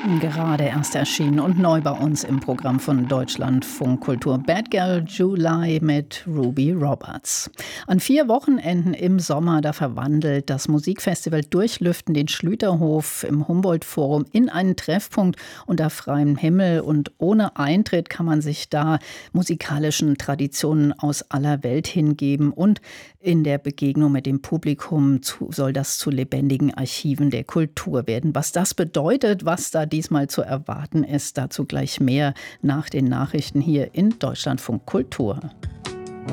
Gerade erst erschienen und neu bei uns im Programm von Deutschlandfunk Kultur. Bad Girl July mit Ruby Roberts. An 4 Wochenenden im Sommer, da verwandelt das Musikfestival Durchlüften den Schlüterhof im Humboldt-Forum in einen Treffpunkt unter freiem Himmel. Und ohne Eintritt kann man sich da musikalischen Traditionen aus aller Welt hingeben. Und in der Begegnung mit dem Publikum soll das zu lebendigen Archiven der Kultur werden. Was das bedeutet, was da diesmal zu erwarten ist, dazu gleich mehr nach den Nachrichten hier in Deutschlandfunk Kultur.